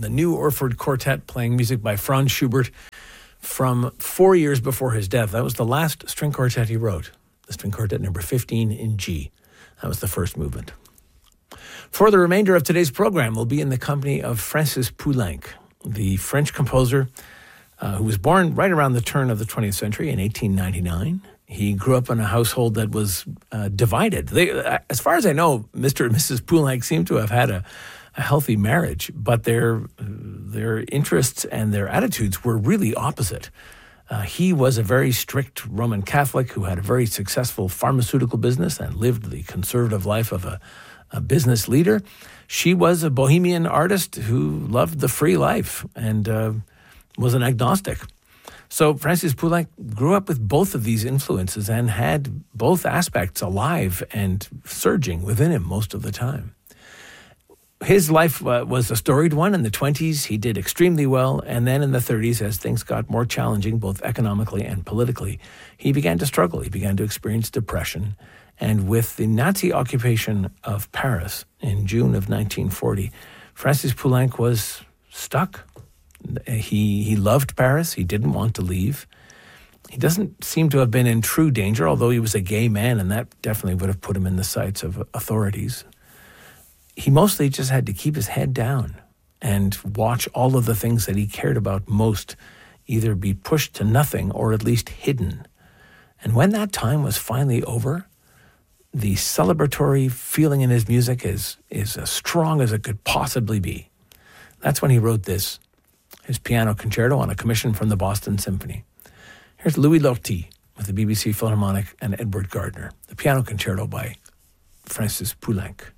the New Orford Quartet, playing music by Franz Schubert from 4 years before his death. That was the last string quartet he wrote, the string quartet number 15 in G. That was the first movement. For the remainder of today's program, we'll be in the company of Francis Poulenc, the French composer who was born right around the turn of the 20th century in 1899. He grew up in a household that was divided. As far as I know, Mr. and Mrs. Poulenc seem to have had a healthy marriage, but their interests and their attitudes were really opposite. He was a very strict Roman Catholic who had a very successful pharmaceutical business and lived the conservative life of a business leader. She was a bohemian artist who loved the free life and was an agnostic. So Francis Poulenc grew up with both of these influences and had both aspects alive and surging within him most of the time. His life was a storied one. In the 20s, he did extremely well. And then in the 30s, as things got more challenging, both economically and politically, he began to struggle. He began to experience depression. And with the Nazi occupation of Paris in June of 1940, Francis Poulenc was stuck. He loved Paris. He didn't want to leave. He doesn't seem to have been in true danger, although he was a gay man, and that definitely would have put him in the sights of authorities. He mostly just had to keep his head down and watch all of the things that he cared about most either be pushed to nothing or at least hidden. And when that time was finally over, the celebratory feeling in his music is as strong as it could possibly be. That's when he wrote this, his piano concerto on a commission from the Boston Symphony. Here's Louis Lortie with the BBC Philharmonic and Edward Gardner, the piano concerto by Francis Poulenc.